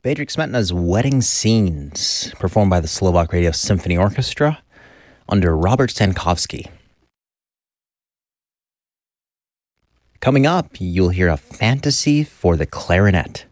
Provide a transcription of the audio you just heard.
Bedřich Smetana's Wedding Scenes, performed by the Slovak Radio Symphony Orchestra under Robert Stankovsky. Coming up, you'll hear a fantasy for the clarinet.